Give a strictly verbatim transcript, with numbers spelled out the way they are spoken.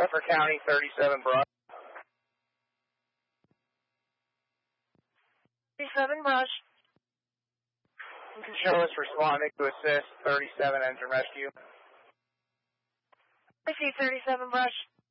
Suffolk County, thirty-seven Brush. thirty-seven Brush. Show us responding to assist, thirty-seven engine rescue. I see thirty-seven Brush.